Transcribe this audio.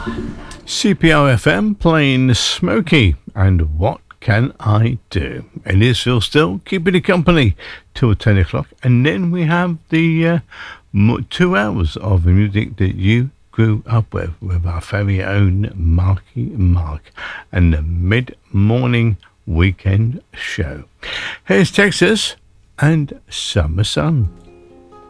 CPRFM playing Smokey and What Can I Do? It is Phil Still, keeping you company till 10 o'clock. And then we have the 2 hours of the music that you grew up with our very own Marky Mark and the mid-morning weekend show. Here's Texas and Summer Sun.